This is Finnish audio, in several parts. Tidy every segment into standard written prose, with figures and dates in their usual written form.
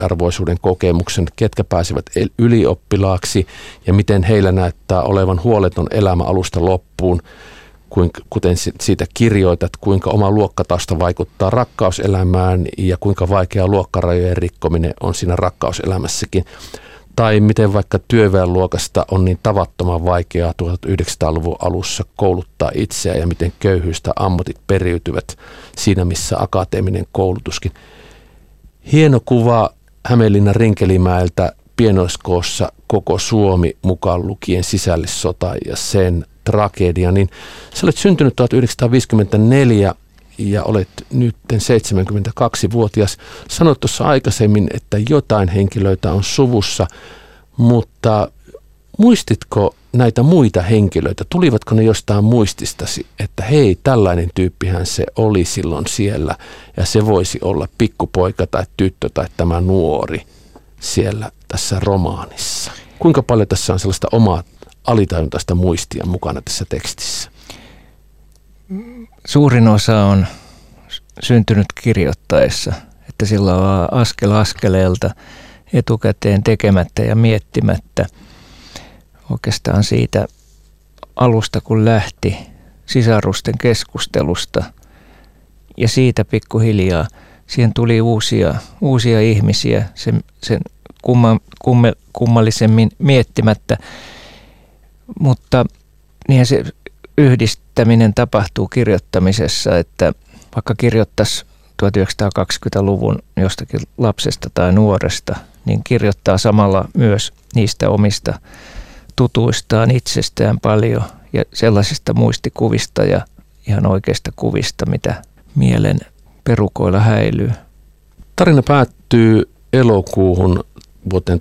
eriarvoisuuden kokemuksen, ketkä pääsevät ylioppilaaksi ja miten heillä näyttää olevan huoleton elämä alusta loppuun, kuten siitä kirjoitat, kuinka oma luokkatausta vaikuttaa rakkauselämään ja kuinka vaikea luokkarajojen rikkominen on siinä rakkauselämässäkin. Tai miten vaikka työväenluokasta on niin tavattoman vaikeaa 1900-luvun alussa kouluttaa itseään ja miten köyhyystä ammatit periytyvät siinä, missä akateeminen koulutuskin. Hieno kuva Hämeenlinnan Rinkelimäeltä pienoiskoossa koko Suomi mukaan lukien sisällissota ja sen tragedia. Niin sä olet syntynyt 1954 ja olet nyt 72-vuotias. Sanoit tuossa aikaisemmin, että jotain henkilöitä on suvussa, mutta muistitko näitä muita henkilöitä? Tulivatko ne jostain muististasi, että hei, tällainen tyyppihän se oli silloin siellä ja se voisi olla pikkupoika tai tyttö tai tämä nuori siellä tässä romaanissa? Kuinka paljon tässä on sellaista omaa alitajuntaista muistia mukana tässä tekstissä? Suurin osa on syntynyt kirjoittaessa, että sillä on askel askeleelta etukäteen tekemättä ja miettimättä oikeastaan siitä alusta, kun lähti sisarusten keskustelusta ja siitä pikkuhiljaa siihen tuli uusia ihmisiä sen kummallisemmin miettimättä, mutta niinhän se yhdistäminen tapahtuu kirjoittamisessa, että vaikka kirjoittaisi 1920-luvun jostakin lapsesta tai nuoresta, niin kirjoittaa samalla myös niistä omista tutuistaan itsestään paljon ja sellaisista muistikuvista ja ihan oikeista kuvista, mitä mielen perukoilla häilyy. Tarina päättyy elokuuhun vuoteen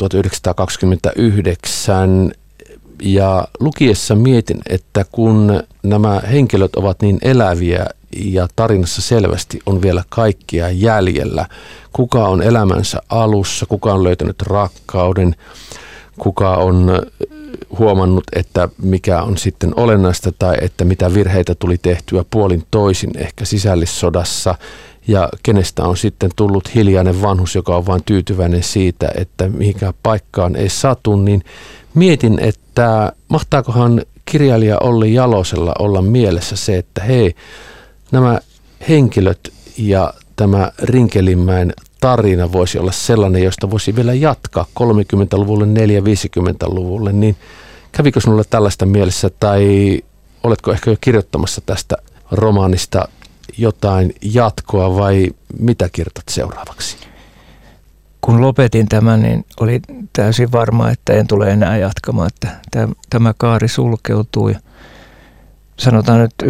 1929 ja lukiessa mietin, että kun nämä henkilöt ovat niin eläviä ja tarinassa selvästi on vielä kaikkia jäljellä, kuka on elämänsä alussa, kuka on löytänyt rakkauden, kuka on huomannut, että mikä on sitten olennaista tai että mitä virheitä tuli tehtyä puolin toisin ehkä sisällissodassa ja kenestä on sitten tullut hiljainen vanhus, joka on vain tyytyväinen siitä, että mihinkään paikkaan ei satu, niin mietin, että mahtaakohan kirjailija Olli Jalosella olla mielessä se, että hei, nämä henkilöt ja tämä Rinkelinmäen tarina voisi olla sellainen, josta voisi vielä jatkaa 30-luvulle, 50-luvulle, niin kävikö sinulla tällaista mielessä tai oletko ehkä jo kirjoittamassa tästä romaanista jotain jatkoa vai mitä kirjoitat seuraavaksi? Kun lopetin tämän, niin oli täysin varma, että en tule enää jatkamaan, että tämä kaari sulkeutui. Sanotaan nyt 99%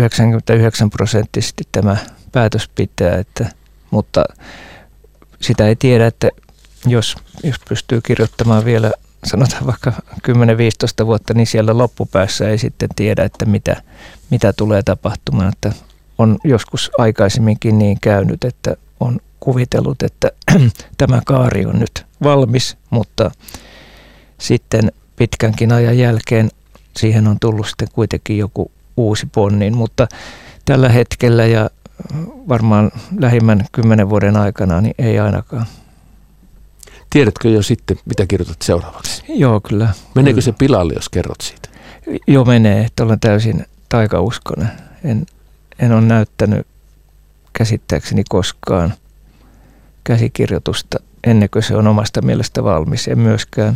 tämä päätös pitää, mutta sitä ei tiedä, että jos pystyy kirjoittamaan vielä, sanotaan vaikka 10-15 vuotta, niin siellä loppupäässä ei sitten tiedä, että mitä tulee tapahtumaan. Että on joskus aikaisemminkin niin käynyt, että on kuvitellut, että tämä kaari on nyt valmis, mutta sitten pitkänkin ajan jälkeen siihen on tullut sitten kuitenkin joku uusi ponnin, mutta tällä hetkellä ja varmaan lähimmän 10 vuoden aikana niin ei ainakaan. Tiedätkö jo sitten, mitä kirjoitat seuraavaksi? Joo, kyllä. Meneekö se pilalle, jos kerrot siitä? Joo, menee, että olen täysin taikauskonen. En ole näyttänyt käsittääkseni koskaan käsikirjoitusta ennen kuin se on omasta mielestä valmis. En myöskään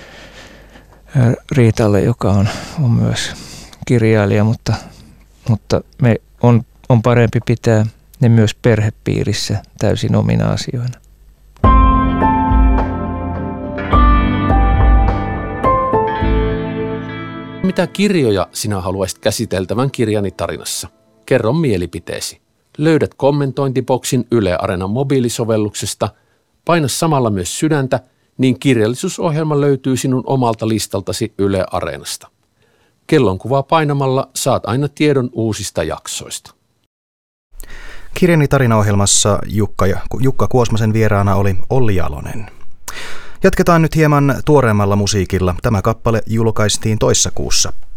Riitalle, joka on myös kirjailija, mutta me on parempi pitää ne myös perhepiirissä täysin omina asioina. Mitä kirjoja sinä haluaisit käsiteltävän kirjani tarinassa? Kerro mielipiteesi. Löydät kommentointiboksin Yle Areenan mobiilisovelluksesta. Paina samalla myös sydäntä, niin kirjallisuusohjelma löytyy sinun omalta listaltasi Yle Areenasta. Kellonkuvaa painamalla saat aina tiedon uusista jaksoista. Kirjani tarinaohjelmassa Jukka Kuosmasen vieraana oli Olli Jalonen. Jatketaan nyt hieman tuoreemmalla musiikilla. Tämä kappale julkaistiin toissa kuussa.